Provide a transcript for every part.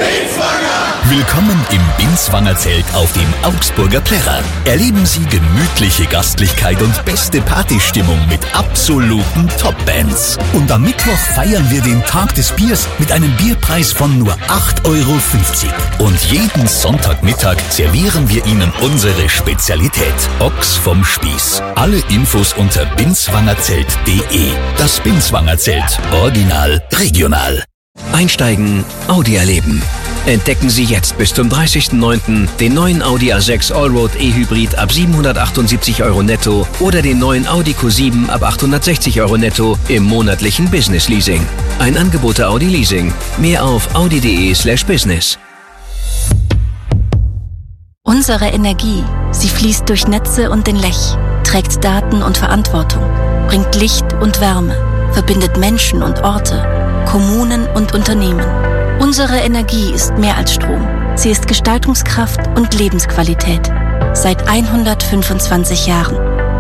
Willkommen im Binswanger Zelt auf dem Augsburger Plärrer. Erleben Sie gemütliche Gastlichkeit und beste Partystimmung mit absoluten Top-Bands. Und am Mittwoch feiern wir den Tag des Biers mit einem Bierpreis von nur 8,50 Euro. Und jeden Sonntagmittag servieren wir Ihnen unsere Spezialität, Ochs vom Spieß. Alle Infos unter binswangerzelt.de. Das Binswanger Zelt. Original, regional. Einsteigen, Audi erleben. Entdecken Sie jetzt bis zum 30.09. den neuen Audi A6 Allroad E-Hybrid ab 778 Euro netto oder den neuen Audi Q7 ab 860 Euro netto im monatlichen Business Leasing. Ein Angebot der Audi Leasing. Mehr auf audi.de/business. Unsere Energie, sie fließt durch Netze und den Lech, trägt Daten und Verantwortung, bringt Licht und Wärme, verbindet Menschen und Orte, Kommunen und Unternehmen. Unsere Energie ist mehr als Strom. Sie ist Gestaltungskraft und Lebensqualität. Seit 125 Jahren.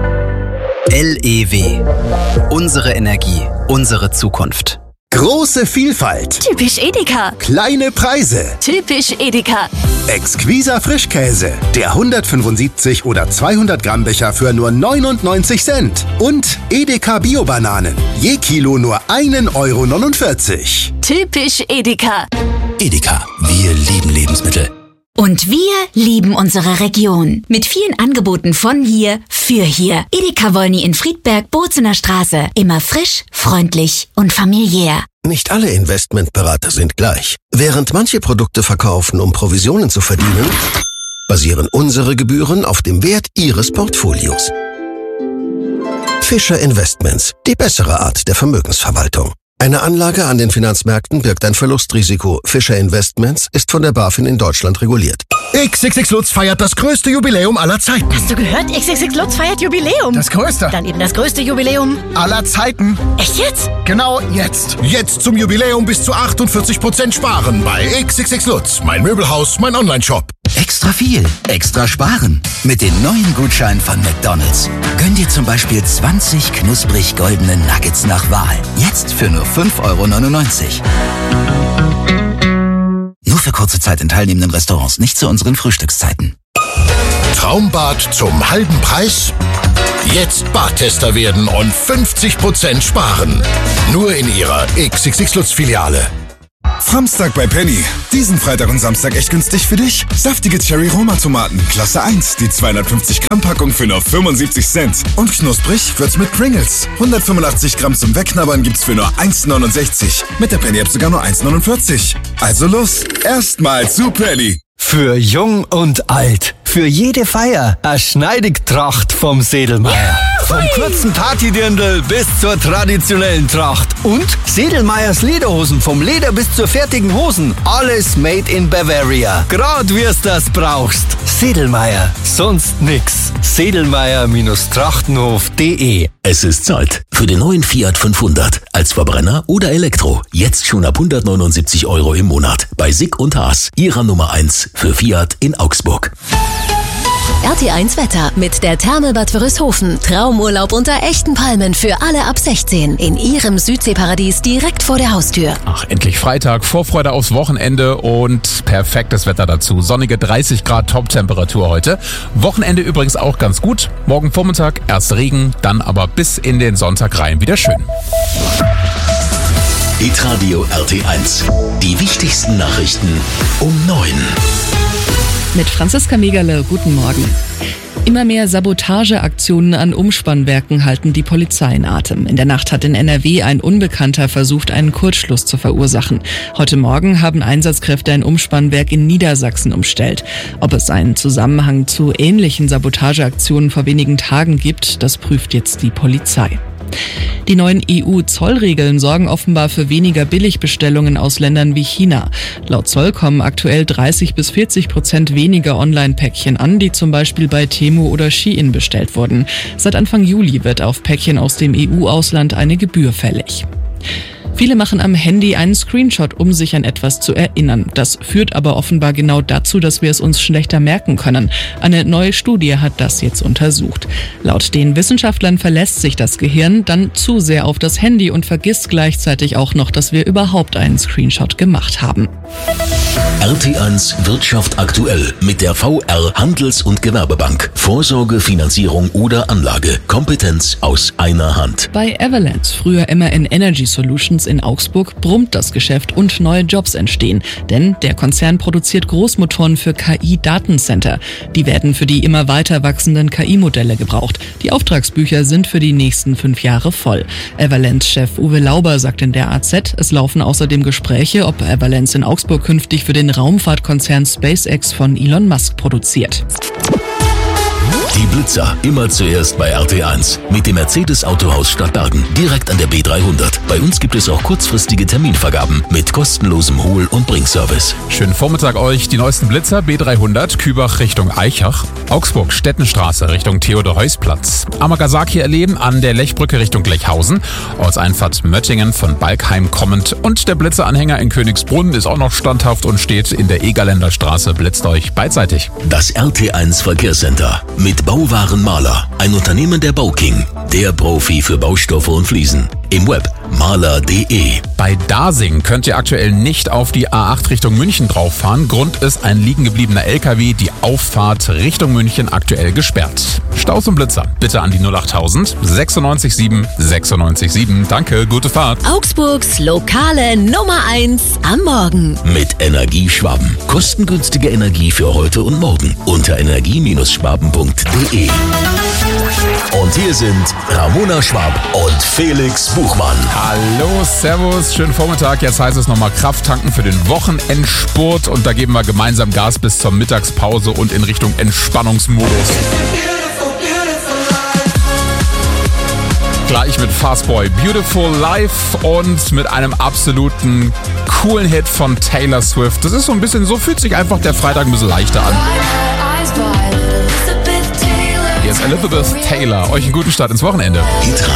LEW. Unsere Energie, unsere Zukunft. Große Vielfalt. Typisch Edeka. Kleine Preise. Typisch Edeka. Exquiser Frischkäse. Der 175 oder 200 Gramm Becher für nur 99 Cent. Und Edeka Bio-Bananen. Je Kilo nur 1,49 Euro. Typisch Edeka. Edeka, wir lieben Lebensmittel. Und wir lieben unsere Region. Mit vielen Angeboten von hier, für hier. Edeka Wolny in Friedberg, Bozener Straße. Immer frisch, freundlich und familiär. Nicht alle Investmentberater sind gleich. Während manche Produkte verkaufen, um Provisionen zu verdienen, basieren unsere Gebühren auf dem Wert Ihres Portfolios. Fischer Investments, die bessere Art der Vermögensverwaltung. Eine Anlage an den Finanzmärkten birgt ein Verlustrisiko. Fischer Investments ist von der BaFin in Deutschland reguliert. XXX Lutz feiert das größte Jubiläum aller Zeiten. Hast du gehört? XXX Lutz feiert Jubiläum. Das größte. Dann eben das größte Jubiläum Aller Zeiten. Echt jetzt? Genau jetzt. Jetzt zum Jubiläum bis zu 48% sparen bei XXX Lutz. Mein Möbelhaus, mein Onlineshop. Extra viel, extra sparen. Mit den neuen Gutscheinen von McDonald's. Gönn dir zum Beispiel 20 knusprig goldene Nuggets nach Wahl. Jetzt für nur 5,99 Euro. Nur für kurze Zeit in teilnehmenden Restaurants, nicht zu unseren Frühstückszeiten. Traumbad zum halben Preis? Jetzt Badtester werden und 50% sparen. Nur in Ihrer XXX Lutz Filiale. Samstag bei Penny. Diesen Freitag und Samstag echt günstig für dich. Saftige Cherry-Roma-Tomaten, Klasse 1, die 250 Gramm Packung für nur 75 Cent. Und knusprig wird's mit Pringles. 185 Gramm zum Wegknabbern gibt's für nur 1,69. Mit der Penny-App sogar nur 1,49. Also los, erstmal zu Penny. Für jung und alt, für jede Feier, eine Schneidigtracht vom Sedelmeier. Vom kurzen Partydirndl bis zur traditionellen Tracht. Und Sedelmeiers Lederhosen, vom Leder bis zur fertigen Hosen. Alles made in Bavaria. Grad wie's das brauchst. Sedelmeier, sonst nix. Sedelmeier-trachtenhof.de. Es ist Zeit für den neuen Fiat 500. Als Verbrenner oder Elektro. Jetzt schon ab 179 Euro im Monat. Bei Sick und Haas, Ihrer Nummer 1 für Fiat in Augsburg. RT1 Wetter mit der Therme Bad Wörishofen. Traumurlaub unter echten Palmen für alle ab 16. In Ihrem Südseeparadies direkt vor der Haustür. Ach, endlich Freitag, Vorfreude aufs Wochenende und perfektes Wetter dazu. Sonnige 30 Grad Toptemperatur heute. Wochenende übrigens auch ganz gut. Morgen Vormittag erst Regen, dann aber bis in den Sonntag rein wieder schön. Hitradio RT1. Die wichtigsten Nachrichten um 9. Mit Franziska Megerle, guten Morgen. Immer mehr Sabotageaktionen an Umspannwerken halten die Polizei in Atem. In der Nacht hat in NRW ein Unbekannter versucht, einen Kurzschluss zu verursachen. Heute Morgen haben Einsatzkräfte ein Umspannwerk in Niedersachsen umstellt. Ob es einen Zusammenhang zu ähnlichen Sabotageaktionen vor wenigen Tagen gibt, das prüft jetzt die Polizei. Die neuen EU-Zollregeln sorgen offenbar für weniger Billigbestellungen aus Ländern wie China. Laut Zoll kommen aktuell 30-40% weniger Online-Päckchen an, die zum Beispiel bei Temu oder Shein bestellt wurden. Seit Anfang Juli wird auf Päckchen aus dem EU-Ausland eine Gebühr fällig. Viele machen am Handy einen Screenshot, um sich an etwas zu erinnern. Das führt aber offenbar genau dazu, dass wir es uns schlechter merken können. Eine neue Studie hat das jetzt untersucht. Laut den Wissenschaftlern verlässt sich das Gehirn dann zu sehr auf das Handy und vergisst gleichzeitig auch noch, dass wir überhaupt einen Screenshot gemacht haben. RT1 Wirtschaft aktuell mit der VR Handels- und Gewerbebank. Vorsorge, Finanzierung oder Anlage. Kompetenz aus einer Hand. Bei Avalanche, früher MAN Energy Solutions in Augsburg, brummt das Geschäft und neue Jobs entstehen. Denn der Konzern produziert Großmotoren für KI-Datencenter. Die werden für die immer weiter wachsenden KI-Modelle gebraucht. Die Auftragsbücher sind für die nächsten 5 Jahre voll. Avalanche-Chef Uwe Lauber sagt in der AZ, es laufen außerdem Gespräche, ob Avalanche in Augsburg künftig für den Raumfahrtkonzern SpaceX von Elon Musk produziert. Die Blitzer, immer zuerst bei RT1. Mit dem Mercedes-Autohaus Stadtbergen, direkt an der B300. Bei uns gibt es auch kurzfristige Terminvergaben mit kostenlosem Hol- und Bringservice. Schönen Vormittag euch. Die neuesten Blitzer B300, Kübach Richtung Eichach. Augsburg, Stettenstraße Richtung Theodor-Heuss-Platz. Amagasaki erleben an der Lechbrücke Richtung Lechhausen. Ortseinfahrt Möttingen von Balkheim kommend. Und der Blitzeranhänger in Königsbrunn ist auch noch standhaft und steht in der Egerländer Straße. Blitzt euch beidseitig. Das RT1 Verkehrscenter mit Bauwarenmaler, ein Unternehmen der Bauking, der Profi für Baustoffe und Fliesen. Im Web maler.de. Bei Dasing könnt ihr aktuell nicht auf die A8 Richtung München drauf fahren. Grund ist ein liegen gebliebener LKW, die Auffahrt Richtung München aktuell gesperrt. Staus und Blitzer, bitte an die 08000 967 967. Danke, gute Fahrt. Augsburgs lokale Nummer 1 am Morgen. Mit Energieschwaben. Kostengünstige Energie für heute und morgen. Unter energie-schwaben.de. Und hier sind Ramona Schwab und Felix Buchmann. Hallo, servus, schönen Vormittag. Jetzt heißt es nochmal Kraft tanken für den Wochenendspurt. Und da geben wir gemeinsam Gas bis zur Mittagspause und in Richtung Entspannungsmodus. Gleich mit Fastboy, Beautiful Life und mit einem absoluten coolen Hit von Taylor Swift. Das ist so ein bisschen, so fühlt sich einfach der Freitag ein bisschen leichter an. Hier ist Elizabeth Taylor. Euch einen guten Start ins Wochenende.